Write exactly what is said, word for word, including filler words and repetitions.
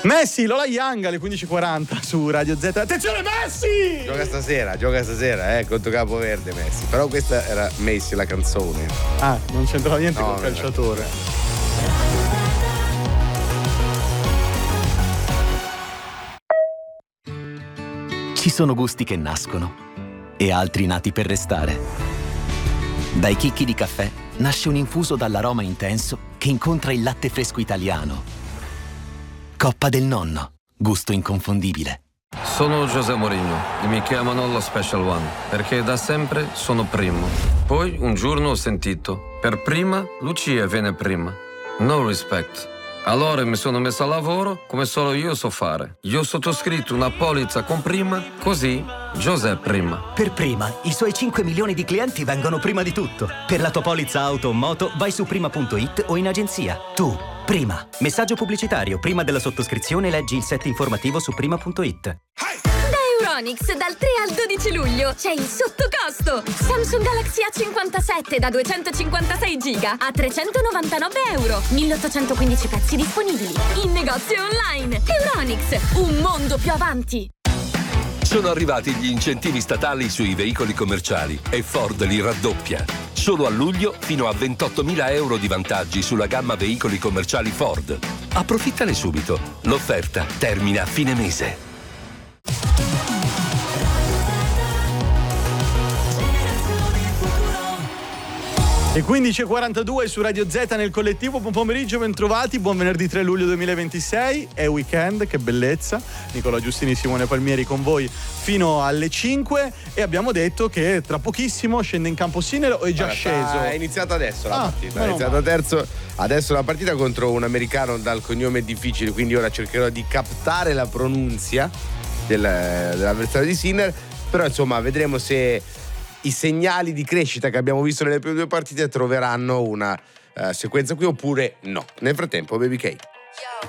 Messi, Lola Young alle quindici e quaranta su Radio Z. Attenzione Messi! Gioca stasera, gioca stasera, eh, contro Capoverde Messi. Però questa era Messi, la canzone. Ah, non c'entrava niente No, col calciatore. Ci sono gusti che nascono e altri nati per restare. Dai chicchi di caffè nasce un infuso dall'aroma intenso che incontra il latte fresco italiano. Coppa del nonno, gusto inconfondibile. Sono José Mourinho e mi chiamano lo Special One perché da sempre sono primo. Poi un giorno ho sentito, per prima Lucia viene prima. No respect. Allora mi sono messo a lavoro come solo io so fare. Io ho sottoscritto una polizza con prima, così José prima. Per prima, i suoi cinque milioni di clienti vengono prima di tutto. Per la tua polizza auto o moto vai su prima punto it o in agenzia. Tu, prima. Messaggio pubblicitario. Prima della sottoscrizione leggi il set informativo su prima punto it. Da Euronics dal tre al dodici luglio c'è il sottocosto. Samsung Galaxy A cinquantasette da duecentocinquantasei giga a trecentonovantanove euro. milleottocentoquindici pezzi disponibili. In negozio online. Euronics, un mondo più avanti. Sono arrivati gli incentivi statali sui veicoli commerciali e Ford li raddoppia. Solo a luglio fino a ventottomila euro di vantaggi sulla gamma veicoli commerciali Ford. Approfittane subito. L'offerta termina a fine mese. E quindici e quarantadue su Radio Z nel collettivo. Buon pomeriggio, bentrovati, buon venerdì tre luglio duemilaventisei. È weekend, che bellezza. Nicola Giustini, Simone Palmieri con voi fino alle cinque. E abbiamo detto che tra pochissimo scende in campo Sinner o è già Guarda, sceso? È iniziata adesso la Ah, partita. È meno iniziata male. terzo, adesso la partita contro un americano dal cognome difficile, quindi ora cercherò di captare la pronunzia del, dell'avversario di Sinner. Però insomma vedremo se i segnali di crescita che abbiamo visto nelle prime due partite troveranno una uh, sequenza qui oppure no. Nel frattempo Baby K.